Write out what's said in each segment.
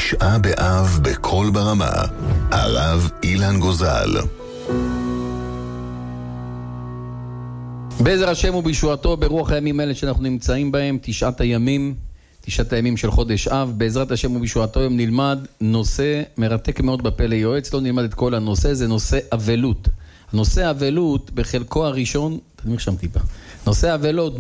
תשעה באב בכל ברמה. הרב אילן גוזל. בעזר השם ובישועתו, ברוח הימים האלה שאנחנו נמצאים בהם, תשעת הימים של חודש אב, בעזרת השם ובישועתו היום נלמד נושא מרתק מאוד בפלא יועץ. לא נלמד את כל הנושא, זה נושא אבלות. נושא אבלות בחלקו הראשון, תנמיך שם טיפה, נושא אבלות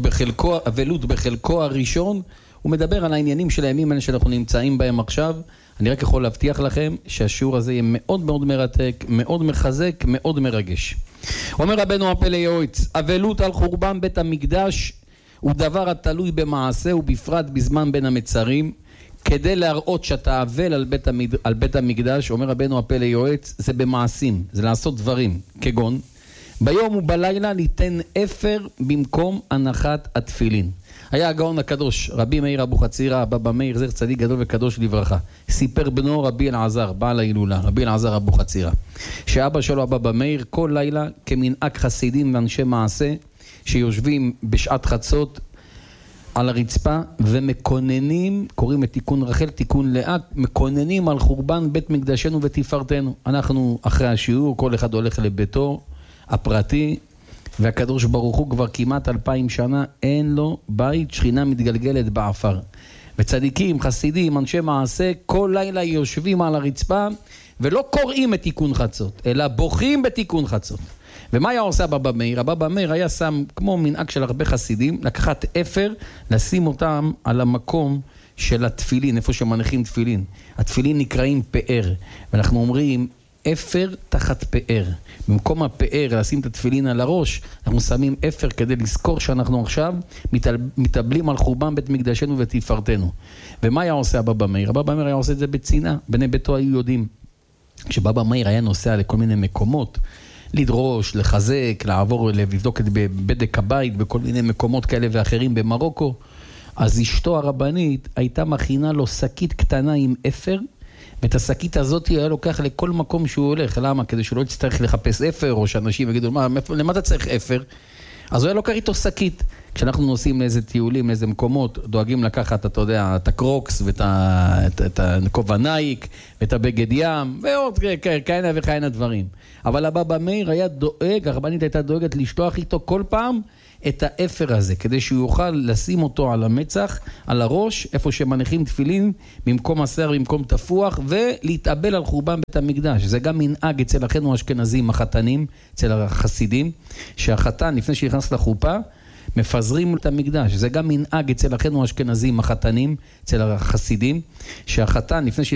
בחלקו הראשון, הוא מדבר על העניינים של הימים האלה שאנחנו נמצאים בהם עכשיו. אני רק יכול להבטיח לכם שהשיעור הזה יהיה מאוד מאוד מרתק, מאוד מחזק, מאוד מרגש. אומר רבנו הפלא יועץ, אבלות על חורבן בית המקדש הוא דבר התלוי במעשה ובפרט בזמן בין המצרים. כדי להראות שאתה אבל על בית המקדש, אומר רבנו הפלא יועץ, זה במעשים, זה לעשות דברים, כגון ביום ובלילה ניתן אפר במקום הנחת התפילין. היה הגאון הקדוש רבי מאיר אבוחצירא, הבבא מאיר זכר צדיק גדול וקדוש לברכה, סיפר בנו רבי אלעזר בעל ההילולה, רבי אלעזר אבוחצירא, שאבא שלו הבבא מאיר כל לילה כמנהג חסידים ואנשי מעשה שיושבים בשעת חצות על הרצפה ומקוננים, קוראים את תיקון רחל, תיקון לאה, מקוננים על חורבן בית מקדשנו ותפארתנו. אנחנו אחרי השיעור, כל אחד הולך לביתו הפרטי, והקדוש ברוך הוא כבר כמעט 2000 שנה אין לו בית, שכינה מתגלגלת בעפר. וצדיקים, חסידים, אנשי מעשה, כל לילה יושבים על הרצפה ולא קוראים את תיקון חצות, אלא בוכים בתיקון חצות. ומה היה עושה הבבא מאיר? הבבא מאיר היה שם, כמו מנהג של הרבה חסידים, לקחת אפר, לשים אותם על המקום של התפילין, איפה שמניחים תפילין. התפילין נקראים פאר, ואנחנו אומרים אפר תחת פאר. במקום הפאר לשים את התפילין על הראש, אנחנו שמים אפר כדי לזכור שאנחנו עכשיו מתאבלים על חורבן בית מקדשנו ותפארתנו. ומה היה עושה הבבא מאיר? הבבא מאיר היה עושה את זה בצנעה, בני ביתו היו יודעים. כשבבא מאיר היה נוסע לכל מיני מקומות, לדרוש, לחזק, לעבור, לבדוק את בדק הבית, בכל מיני מקומות כאלה ואחרים במרוקו, אז אשתו הרבנית הייתה מכינה לו שקית קטנה עם אפר, ואת השקית הזאת היה לוקח לכל מקום שהוא הולך. למה? כדי שהוא לא יצטרך לחפש אפר, או שאנשים יגידו, למה אתה צריך אפר? אז הוא היה לוקח איתו שקית. כשאנחנו נוסעים לאיזה טיולים, לאיזה מקומות, דואגים לקחת, אתה יודע, את הקרוקס, ואת הכובע נייק, ואת הבגד ים, ועוד כהנה וכהנה דברים. אבל הבבא מאיר היה דואג, הרבנית הייתה דואגת לשלוח איתו כל פעם את האפר הזה, כדי שהוא יוכל לשים אותו על המצח, על הראש, איפה שמניחים תפילין, במקום השיער, במקום תפוח, ולהתאבל על חורבן בית המקדש. זה גם מנהג אצל אחינו האשכנזים, החתנים, אצל החסידים, שהחתן לפני שנכנס לחופה, מפזרים את המקדש. זה גם מנהג אצל אחינו האשכנזים, החתנים, אצל החסידים, שהחתן לפני